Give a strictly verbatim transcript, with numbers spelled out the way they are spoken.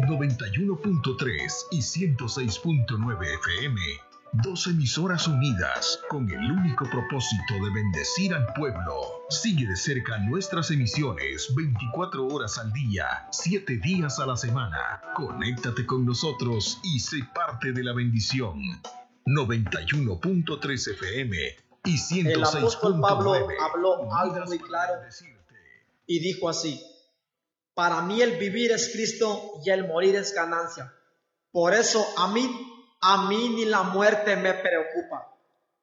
noventa y uno punto tres y ciento seis punto nueve F M. Dos emisoras unidas con el único propósito de bendecir al pueblo. Sigue de cerca nuestras emisiones veinticuatro horas al día, siete días a la semana. Conéctate con nosotros y sé parte de la bendición. noventa y uno punto tres F M y ciento seis punto nueve. El apóstol Pablo habló algo muy claro y dijo así: para mí el vivir es Cristo y el morir es ganancia. Por eso a mí, a mí ni la muerte me preocupa.